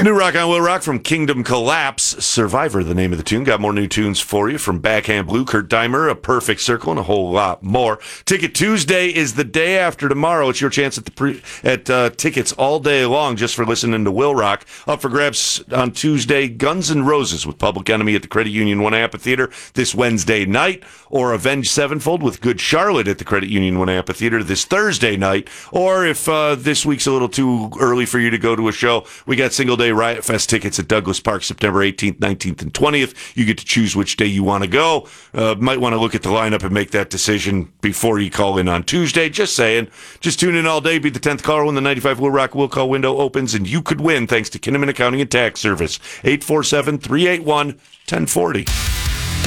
New Rock on Will Rock from Kingdom Collapse. Survivor, the name of the tune. Got more new tunes for you from Backhand Blue, Kurt Dimer, A Perfect Circle, and a whole lot more. Ticket Tuesday is the day after tomorrow. It's your chance at tickets all day long just for listening to Will Rock. Up for grabs on Tuesday, Guns N' Roses with Public Enemy at the Credit Union One Amphitheater this Wednesday night, or Avenged Sevenfold with Good Charlotte at the Credit Union One Amphitheater this Thursday night. Or if this week's a little too early for you to go to a show, we got Single Day Riot Fest tickets at Douglas Park September 18th, 19th, and 20th. You get to choose which day you want to go. Might want to look at the lineup and make that decision before you call in on Tuesday. Just saying. Just tune in all day. Be the 10th caller when the 95 Will Rock Will Call window opens, and you could win thanks to Kinnaman Accounting and Tax Service. 847-381-1040.